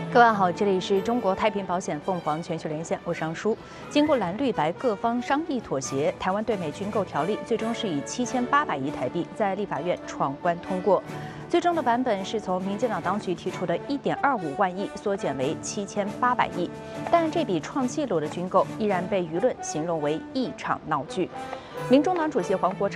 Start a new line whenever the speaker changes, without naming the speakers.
各位好，这里是中国太平保险凤凰全球连线，我是杨舒。经过蓝绿白各方商议妥协，台湾对美军购条例最终是以7800亿台币在立法院闯关通过。最终的版本是从民进党当局提出的1.25万亿缩减为7800亿，但这笔创纪录的军购依然被舆论形容为一场闹剧。民众党主席黄国昌